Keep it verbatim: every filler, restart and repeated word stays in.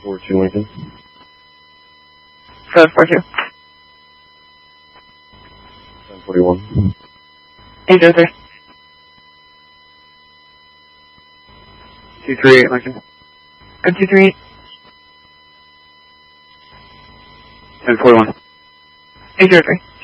four two Lincoln. Code four two. ten forty-one. eight zero three. two three eight Lincoln. Code two three eight. ten forty-one. eight zero three.